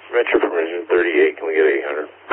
Metro from engine 38, can we get 800?